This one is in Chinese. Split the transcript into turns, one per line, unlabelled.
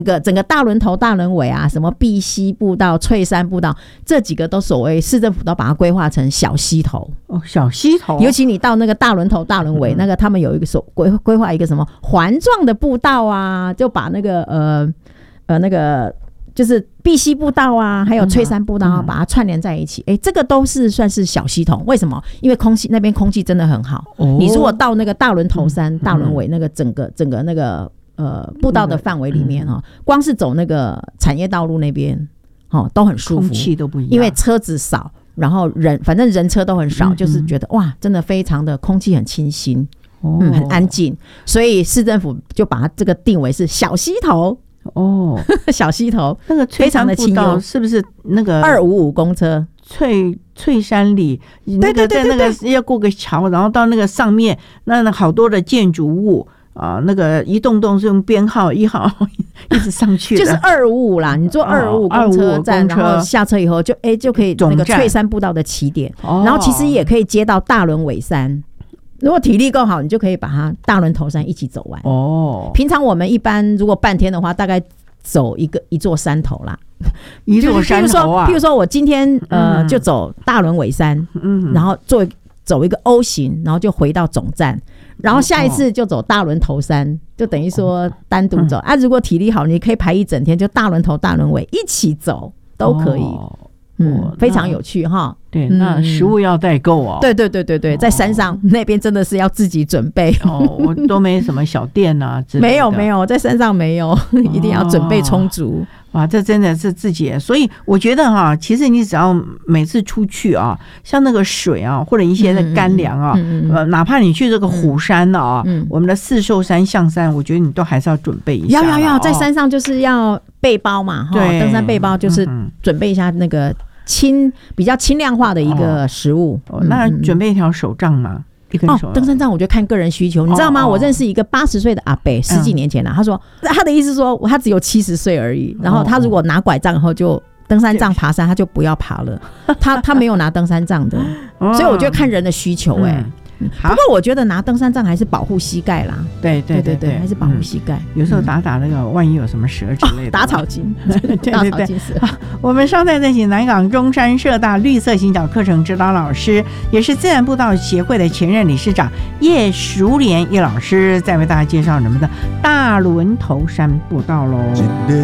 整个大轮头、大轮尾啊，什么碧溪步道、翠山步道，这几个都所谓市政府都把它规划成小溪头。
小溪头，
尤其你到那个大轮头、大轮尾，那个他们有一个规划一个什么环状的步道啊，就把那个那个就是碧溪步道啊，还有翠山步道啊，把它串联在一起。这个都是算是小溪头。为什么？因为那边空气真的很好。你如果到那个大轮头山、大轮尾那个整个那个步道的范围里面光是走那个产业道路那边都很舒服，
空气都不一样，
因为车子少，然后反正人车都很少，就是觉得哇，真的非常的空气很清新，很安静，所以市政府就把它这个定为是小溪头。小溪头
那个非常的清幽，是不是那个
255公车？
翠山里那个在那个要过个桥，然后到那个上面，那好多的建筑物。那个一栋栋是用编号1号一直上去的，
就是255啦。你坐255公车站，然后下车以后就可以那个翠山步道的起点，然后其实也可以接到大轮尾山。如果体力够好，你就可以把它大轮头山一起走完。平常我们一般如果半天的话，大概走一座山头啦。
一座山头啊，
譬如说我今天就走大轮尾山，然后走一个 O 型，然后就回到总站。然后下一次就走大轮头山，就等于说单独走如果体力好，你可以排一整天，就大轮头、大轮尾一起走都可以。非常有趣哈。
对，那食物要带够哦。
对，在山上那边真的是要自己准备
我都没什么小店啊之类的。
没有，在山上没有，一定要准备充足。
哇，这真的是自己，所以我觉得其实你只要每次出去像那个水或者一些的干粮哪怕你去这个虎山我们的四兽山、象山，我觉得你都还是要准备一下。
要在山上就是要背包嘛，登山背包就是准备一下那个比较轻量化的一个食物。
那准备一条手杖嘛。
登山杖我觉得看个人需求，你知道吗？我认识一个80岁的阿伯，10几年前他说他的意思说他只有70岁而已，然后他如果拿拐杖后就登山杖爬山，他就不要爬了。他没有拿登山杖的，所以我觉得看人的需求。不过我觉得拿登山杖还是保护膝盖啦。
对，
还是保护膝盖。
有时候打那个万一有什么蛇之类的，
打草惊。
对。我们稍待再请南港中山社大绿色行脚课程指导老师，也是自然步道协会的前任理事长叶淑莲叶老师，再为大家介绍我们的大轮头山步道喽。